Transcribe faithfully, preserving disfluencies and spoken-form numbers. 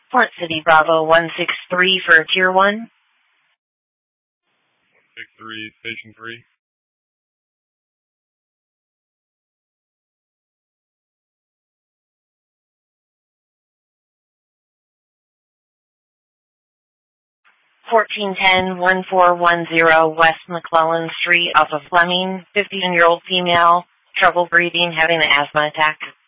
Port City Bravo one six three for Tier one. six three, Station three. fourteen ten, one four one zero West McClellan Street off of Fleming, fifteen-year-old female, trouble breathing, having an asthma attack.